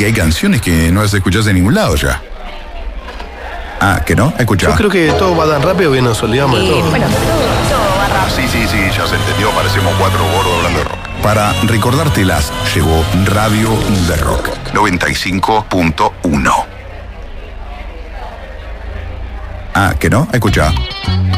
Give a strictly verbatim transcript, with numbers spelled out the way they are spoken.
que hay canciones que no las escuchás en ningún lado ya. Ah, ¿que no? Escuchá. Yo creo que todo va tan rápido que nos olvidamos de Sí, todo. bueno, todo, todo va rápido. Sí, sí, sí, ya se entendió, parecemos cuatro gordos hablando de rock. Para recordártelas, llegó Radio de Rock noventa y cinco punto uno. Ah, ¿que no? Escuchá.